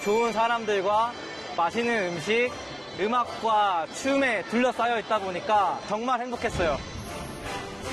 좋은 사람들과 맛있는 음식, 음악과 춤에 둘러싸여 있다 보니까 정말 행복했어요.